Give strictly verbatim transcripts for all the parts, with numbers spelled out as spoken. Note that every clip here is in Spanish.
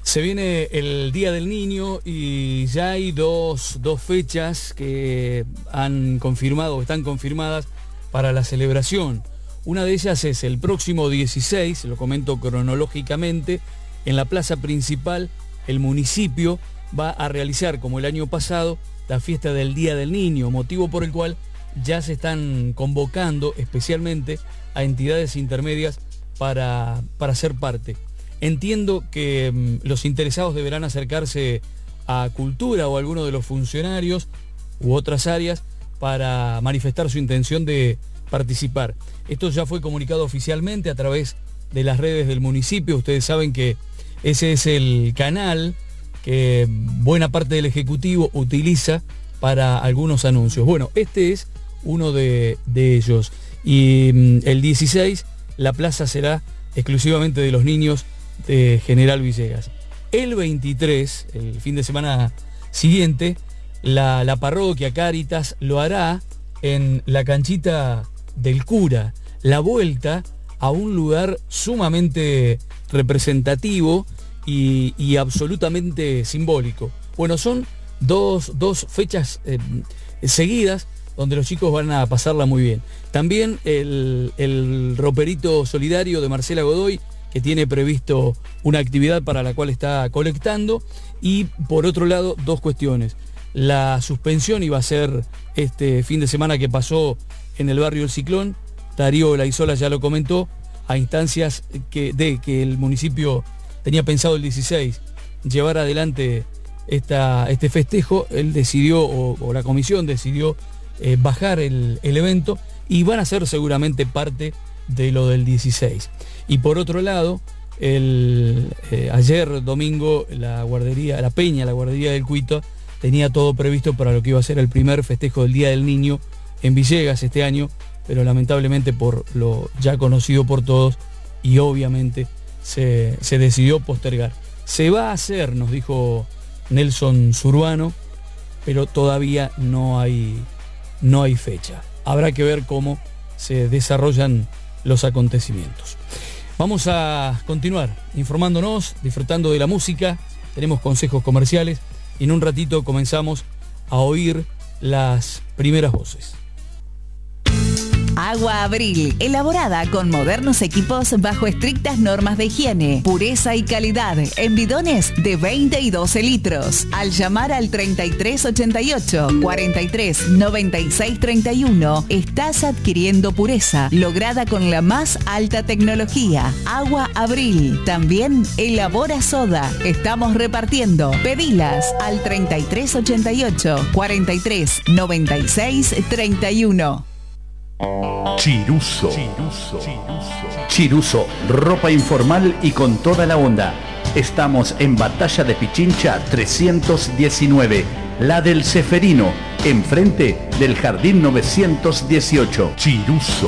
Se viene el Día del Niño y ya hay dos, dos fechas que han confirmado o están confirmadas para la celebración. Una de ellas es el próximo dieciséis, lo comento cronológicamente, en la plaza principal el municipio va a realizar, como el año pasado, la fiesta del Día del Niño, motivo por el cual ya se están convocando especialmente a entidades intermedias para, para ser parte. Entiendo que mmm, los interesados deberán acercarse a Cultura o a alguno de los funcionarios u otras áreas para manifestar su intención de participar. Esto ya fue comunicado oficialmente a través de las redes del municipio. Ustedes saben que ese es el canal que buena parte del Ejecutivo utiliza para algunos anuncios. Bueno, este es uno de, de ellos. Y mmm, el dieciséis la plaza será exclusivamente de los niños de General Villegas. El veintitrés, el fin de semana siguiente, la, la parroquia Cáritas lo hará en la canchita del Cura, la vuelta a un lugar sumamente representativo y, y absolutamente simbólico. Bueno, son dos, dos fechas eh, seguidas donde los chicos van a pasarla muy bien. También el, el roperito solidario de Marcela Godoy, que tiene previsto una actividad para la cual está colectando. Y por otro lado, dos cuestiones. La suspensión iba a ser este fin de semana que pasó en el barrio El Ciclón. Darío Laizola ya lo comentó, a instancias que, de que el municipio tenía pensado el dieciséis llevar adelante esta, este festejo. Él decidió, o, o la comisión decidió eh, bajar el, el evento, y van a ser seguramente parte de lo del dieciséis. Y por otro lado, el, eh, ayer domingo la guardería, la Peña, la guardería del Cuito, tenía todo previsto para lo que iba a ser el primer festejo del Día del Niño en Villegas este año, pero lamentablemente por lo ya conocido por todos y obviamente se, se decidió postergar. Se va a hacer, nos dijo Nelson Zurbano, pero todavía no hay, no hay fecha. Habrá que ver cómo se desarrollan los acontecimientos. Vamos a continuar informándonos, disfrutando de la música. Tenemos consejos comerciales y en un ratito comenzamos a oír las primeras voces. Agua Abril, elaborada con modernos equipos bajo estrictas normas de higiene, pureza y calidad, en bidones de veinte y doce litros. Al llamar al treinta y tres ochenta y ocho, cuarenta y tres noventa y seis treinta y uno, estás adquiriendo pureza, lograda con la más alta tecnología. Agua Abril, también elabora soda. Estamos repartiendo. Pedilas al treinta y tres ochenta y ocho, cuarenta y tres noventa y seis treinta y uno. Chiruso. Chiruso, ropa informal y con toda la onda. Estamos en Batalla de Pichincha trescientos diecinueve, la del Ceferino, enfrente del Jardín novecientos dieciocho. Chiruso.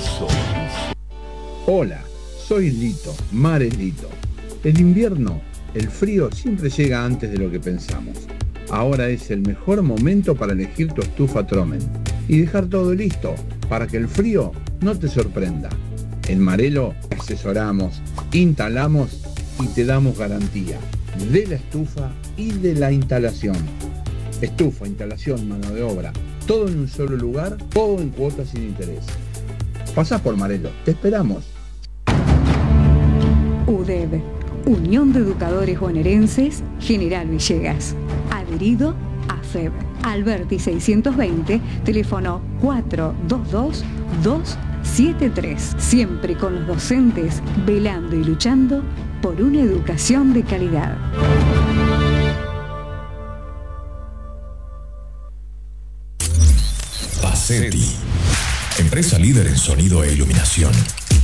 Hola, soy Lito, Mares Lito. En invierno, el frío siempre llega antes de lo que pensamos. Ahora es el mejor momento para elegir tu estufa Tromen y dejar todo listo para que el frío no te sorprenda. En Marelo asesoramos, instalamos y te damos garantía de la estufa y de la instalación. Estufa, instalación, mano de obra, todo en un solo lugar, todo en cuotas sin interés. Pasá por Marelo, te esperamos. U D E B, Unión de Educadores Bonaerenses, General Villegas. Adherido a F E B. Alberti seiscientos veinte, teléfono cuatro dos dos, dos siete tres. Siempre con los docentes, velando y luchando por una educación de calidad. Pacetti, empresa líder en sonido e iluminación.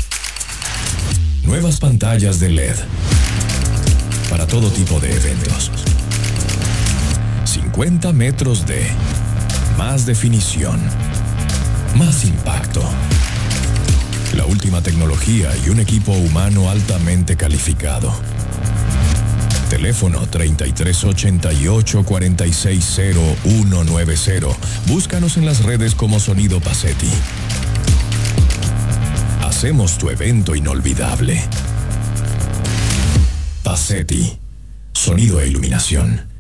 Nuevas pantallas de L E D para todo tipo de eventos. cincuenta metros de más definición, más impacto, la última tecnología y un equipo humano altamente calificado. Teléfono treinta y tres ochenta y ocho, cuarenta y seis cero uno nueve cero. Búscanos en las redes como Sonido Pacetti. Hacemos tu evento inolvidable. Pacetti, sonido e iluminación.